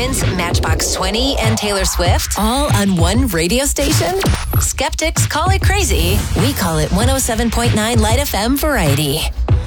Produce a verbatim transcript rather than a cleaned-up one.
Prince, Matchbox twenty, and Taylor Swift, all on one radio station? Skeptics call it crazy. We call it one oh seven point nine Light F M Variety.